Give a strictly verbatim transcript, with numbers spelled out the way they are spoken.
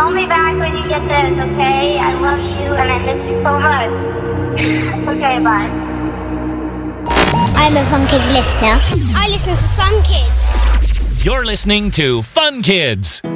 Call me back when you get this, okay? I love you and I miss you so much. Okay, bye. I'm a Fun Kids listener. I listen to Fun Kids. You're listening to Fun Kids.